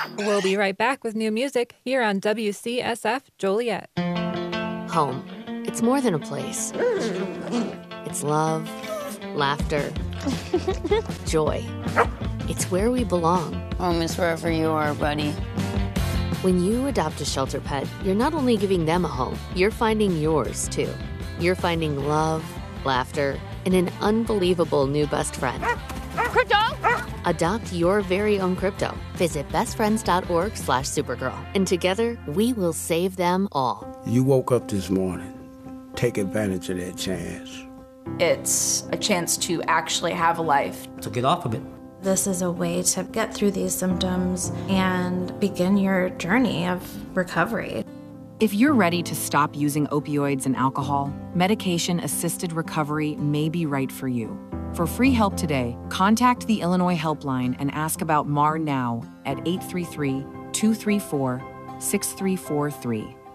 We'll be right back with new music here on WCSF Joliet. Home. It's more than a place. It's love, laughter, joy. It's where we belong. Home is wherever you are, buddy. When you adopt a shelter pet, you're not only giving them a home, you're finding yours, too. You're finding love, laughter, and an unbelievable new best friend. Crypto! Adopt your very own Crypto. Visit bestfriends.org/Supergirl. And together, we will save them all. You woke up this morning. Take advantage of that chance. It's a chance to actually have a life. To get off of it. This is a way to get through these symptoms and begin your journey of recovery. If you're ready to stop using opioids and alcohol, medication-assisted recovery may be right for you. For free help today, contact the Illinois Helpline and ask about MAR now at 833-234-6343.